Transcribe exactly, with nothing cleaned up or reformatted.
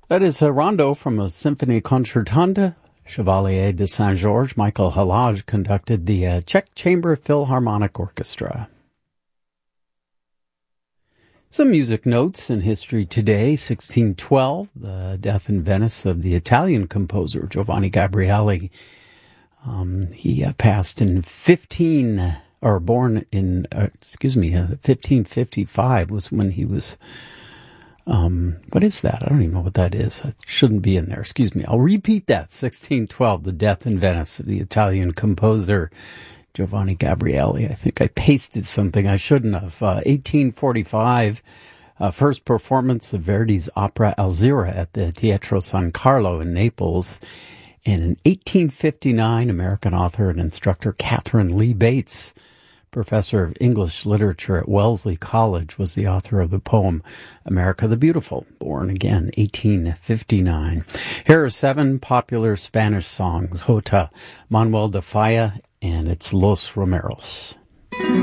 That is a rondo from a Symphonie Concertante, Chevalier de Saint-Georges. Michael Halage conducted the uh, Czech Chamber Philharmonic Orchestra. Some music notes in history today. sixteen twelve, the death in Venice of the Italian composer Giovanni Gabrieli. Um, he uh, passed in fifteen, or born in, uh, excuse me, uh, fifteen fifty-five was when he was, um, what is that? I don't even know what that is. It shouldn't be in there. Excuse me. I'll repeat that. sixteen twelve, the death in Venice of the Italian composer Giovanni Gabrieli. I think I pasted something I shouldn't have. Uh, eighteen forty-five, uh, first performance of Verdi's opera Alzira at the Teatro San Carlo in Naples. And in eighteen fifty-nine, American author and instructor Catherine Lee Bates, professor of English literature at Wellesley College, was the author of the poem America the Beautiful, born again, eighteen fifty-nine. Here are seven popular Spanish songs: Jota, Manuel de Falla, and it's Los Romeros.